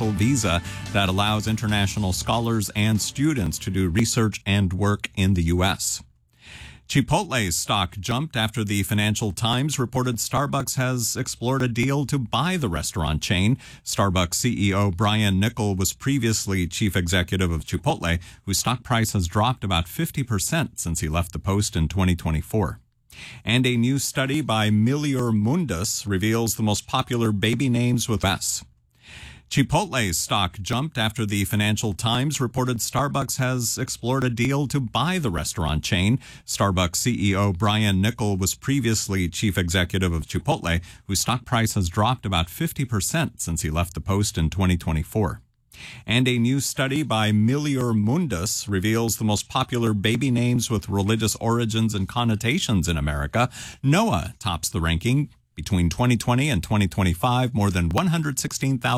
universal visa that allows international scholars and students to do research and work in the U.S. Chipotle's stock jumped after the Financial Times reported Starbucks has explored a deal to buy the restaurant chain. Starbucks CEO Brian Niccol was previously chief executive of Chipotle, whose stock price has dropped about 50% since he left the post in 2024. And a new study by Milior Mundus reveals the most popular baby names with S. Chipotle's stock jumped after the Financial Times reported Starbucks has explored a deal to buy the restaurant chain. Starbucks CEO Brian Niccol was previously chief executive of Chipotle, whose stock price has dropped about 50% since he left the post in 2024. And a new study by Milior Mundus reveals the most popular baby names with religious origins and connotations in America. Noah tops the ranking. Between 2020 and 2025, more than 116,000